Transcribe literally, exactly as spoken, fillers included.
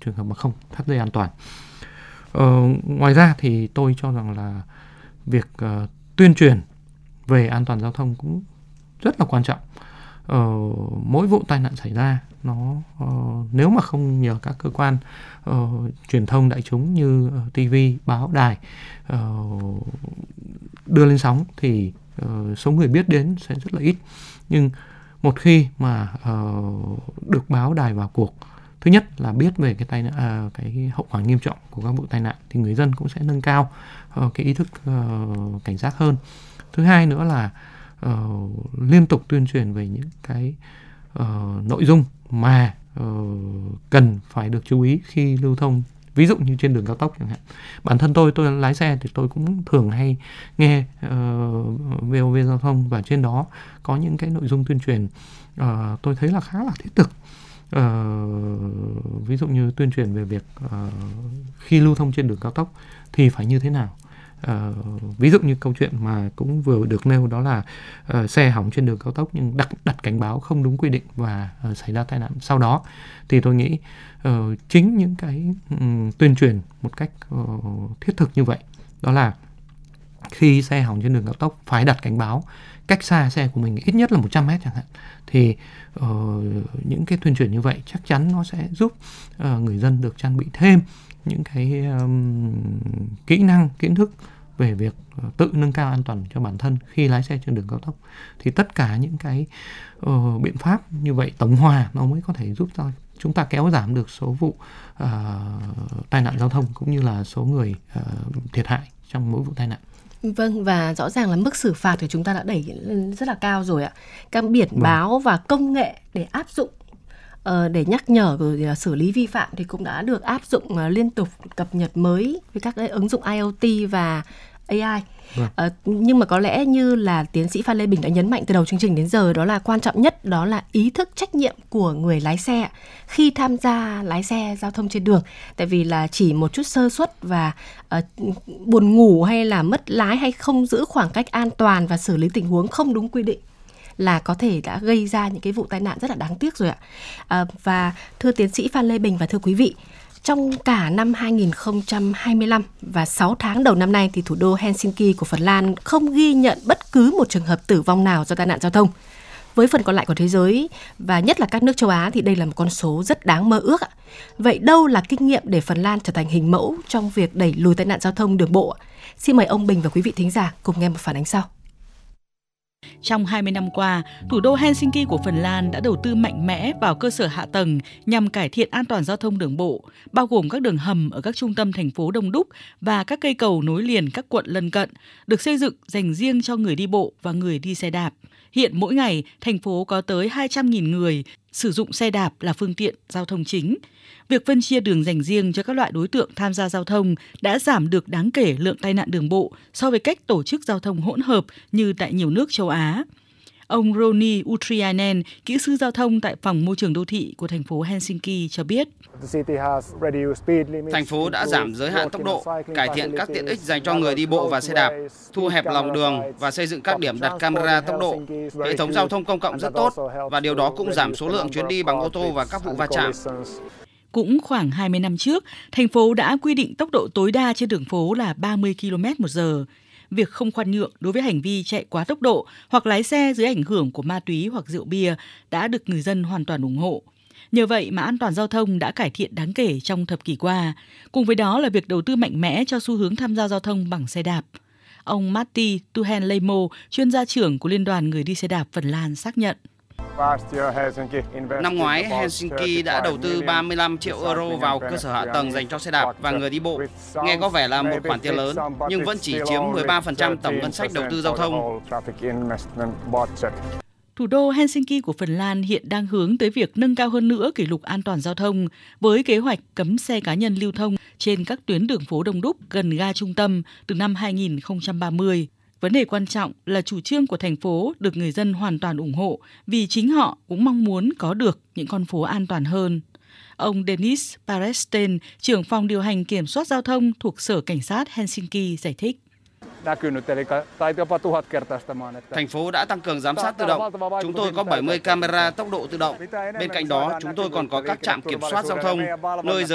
trường hợp mà không thắt dây an toàn. Ờ, ngoài ra thì tôi cho rằng là việc uh, tuyên truyền về an toàn giao thông cũng rất là quan trọng. Ờ, mỗi vụ tai nạn xảy ra nó uh, nếu mà không nhờ các cơ quan uh, truyền thông đại chúng như uh, ti vi, báo, đài uh, đưa lên sóng thì uh, số người biết đến sẽ rất là ít. Nhưng một khi mà uh, được báo đài vào cuộc, thứ nhất là biết về cái tai nạn, uh, cái hậu quả nghiêm trọng của các vụ tai nạn thì người dân cũng sẽ nâng cao uh, cái ý thức uh, cảnh giác hơn. Thứ hai nữa là uh, liên tục tuyên truyền về những cái uh, nội dung mà uh, cần phải được chú ý khi lưu thông, ví dụ như trên đường cao tốc chẳng hạn. Bản thân tôi tôi lái xe thì tôi cũng thường hay nghe uh, vê o vê Giao thông, và trên đó có những cái nội dung tuyên truyền uh, tôi thấy là khá là thiết thực. Uh, ví dụ như tuyên truyền về việc uh, khi lưu thông trên đường cao tốc thì phải như thế nào. Uh, ví dụ như câu chuyện mà cũng vừa được nêu, đó là uh, xe hỏng trên đường cao tốc nhưng đặt, đặt cảnh báo không đúng quy định và uh, xảy ra tai nạn sau đó, thì tôi nghĩ uh, chính những cái um, tuyên truyền một cách uh, thiết thực như vậy, đó là khi xe hỏng trên đường cao tốc phải đặt cảnh báo cách xa xe của mình ít nhất là một trăm mét chẳng hạn, thì uh, những cái tuyên truyền như vậy chắc chắn nó sẽ giúp uh, người dân được trang bị thêm những cái um, kỹ năng, kiến thức về việc uh, tự nâng cao an toàn cho bản thân khi lái xe trên đường cao tốc. Thì tất cả những cái uh, biện pháp như vậy tổng hòa nó mới có thể giúp cho chúng ta kéo giảm được số vụ uh, tai nạn giao thông cũng như là số người uh, thiệt hại trong mỗi vụ tai nạn. Vâng, và rõ ràng là mức xử phạt thì chúng ta đã đẩy lên rất là cao rồi ạ. Các biển vâng. báo và công nghệ để áp dụng, uh, để nhắc nhở rồi xử lý vi phạm thì cũng đã được áp dụng uh, liên tục, cập nhật mới với các cái ứng dụng i o tê và a i. Vâng. Uh, nhưng mà có lẽ như là tiến sĩ Phan Lê Bình đã nhấn mạnh từ đầu chương trình đến giờ, đó là quan trọng nhất đó là ý thức trách nhiệm của người lái xe khi tham gia lái xe giao thông trên đường. Tại vì là chỉ một chút sơ suất và uh, buồn ngủ hay là mất lái hay không giữ khoảng cách an toàn và xử lý tình huống không đúng quy định là có thể đã gây ra những cái vụ tai nạn rất là đáng tiếc rồi ạ. Uh, và thưa tiến sĩ Phan Lê Bình và thưa quý vị, trong cả năm hai không hai lăm và sáu tháng đầu năm nay thì thủ đô Helsinki của Phần Lan không ghi nhận bất cứ một trường hợp tử vong nào do tai nạn giao thông. Với phần còn lại của thế giới và nhất là các nước châu Á thì đây là một con số rất đáng mơ ước. Vậy đâu là kinh nghiệm để Phần Lan trở thành hình mẫu trong việc đẩy lùi tai nạn giao thông đường bộ? Xin mời ông Bình và quý vị thính giả cùng nghe một phản ánh sau. Trong hai mươi năm qua, thủ đô Helsinki của Phần Lan đã đầu tư mạnh mẽ vào cơ sở hạ tầng nhằm cải thiện an toàn giao thông đường bộ, bao gồm các đường hầm ở các trung tâm thành phố đông đúc và các cây cầu nối liền các quận lân cận, được xây dựng dành riêng cho người đi bộ và người đi xe đạp. Hiện mỗi ngày, thành phố có tới hai trăm nghìn người sử dụng xe đạp là phương tiện giao thông chính. Việc phân chia đường dành riêng cho các loại đối tượng tham gia giao thông đã giảm được đáng kể lượng tai nạn đường bộ so với cách tổ chức giao thông hỗn hợp như tại nhiều nước châu Á. Ông Roni Utriainen, kỹ sư giao thông tại phòng môi trường đô thị của thành phố Helsinki cho biết. Thành phố đã giảm giới hạn tốc độ, cải thiện các tiện ích dành cho người đi bộ và xe đạp, thu hẹp lòng đường và xây dựng các điểm đặt camera tốc độ. Hệ thống giao thông công cộng rất tốt và điều đó cũng giảm số lượng chuyến đi bằng ô tô và các vụ va chạm. Cũng khoảng hai mươi năm trước, thành phố đã quy định tốc độ tối đa trên đường phố là ba mươi ki lô mét một giờ. Việc không khoan nhượng đối với hành vi chạy quá tốc độ hoặc lái xe dưới ảnh hưởng của ma túy hoặc rượu bia đã được người dân hoàn toàn ủng hộ. Nhờ vậy mà an toàn giao thông đã cải thiện đáng kể trong thập kỷ qua. Cùng với đó là việc đầu tư mạnh mẽ cho xu hướng tham gia giao thông bằng xe đạp. Ông Matti Tuhenleimo, chuyên gia trưởng của Liên đoàn Người đi xe đạp Phần Lan xác nhận. Năm ngoái, Helsinki đã đầu tư ba mươi lăm triệu euro vào cơ sở hạ tầng dành cho xe đạp và người đi bộ. Nghe có vẻ là một khoản tiền lớn, nhưng vẫn chỉ chiếm mười ba phần trăm tổng ngân sách đầu tư giao thông. Thủ đô Helsinki của Phần Lan hiện đang hướng tới việc nâng cao hơn nữa kỷ lục an toàn giao thông với kế hoạch cấm xe cá nhân lưu thông trên các tuyến đường phố đông đúc gần ga trung tâm từ năm hai không ba mươi. Vấn đề quan trọng là chủ trương của thành phố được người dân hoàn toàn ủng hộ vì chính họ cũng mong muốn có được những con phố an toàn hơn. Ông Denis Paresten, trưởng phòng điều hành kiểm soát giao thông thuộc Sở Cảnh sát Helsinki giải thích. Thành phố đã tăng cường giám sát tự động. Chúng tôi có bảy mươi camera tốc độ tự động. Bên cạnh đó, chúng tôi còn có các trạm kiểm soát giao thông, nơi